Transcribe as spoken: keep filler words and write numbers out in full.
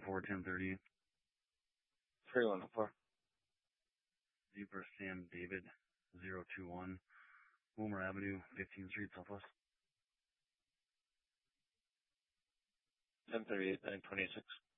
four, ten thirty. three one four. Zebra Sam David, zero two one. Wilmer Avenue, fifteenth Street, Southwest. ten thirty-eight, nine twenty-six.